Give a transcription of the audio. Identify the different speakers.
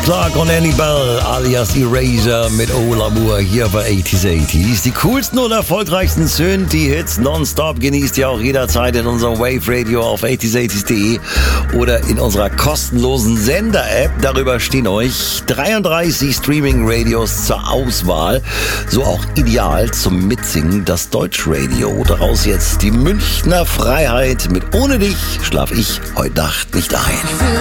Speaker 1: Clark und Annie Bell alias Erasure mit Oh L'Amour hier bei 80s. Die coolsten und erfolgreichsten Synthie-Hits nonstop genießt ihr auch jederzeit in unserem Wave Radio auf 80s.de oder in unserer kostenlosen Sender-App. Darüber stehen euch 33 Streaming-Radios zur Auswahl. So auch ideal zum Mitsingen das Deutschradio. Daraus jetzt die Münchner Freiheit mit Ohne dich schlaf ich heute Nacht nicht ein.